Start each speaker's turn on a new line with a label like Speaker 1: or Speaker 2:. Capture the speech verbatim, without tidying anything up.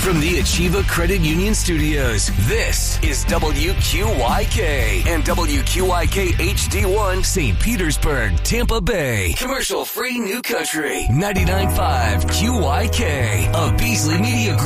Speaker 1: from the Achieva Credit Union Studios, this is W Q Y K and W Q Y K H D one, Saint Petersburg, Tampa Bay. Commercial free New Country, ninety-nine point five Q Y K, a Beasley Media Group.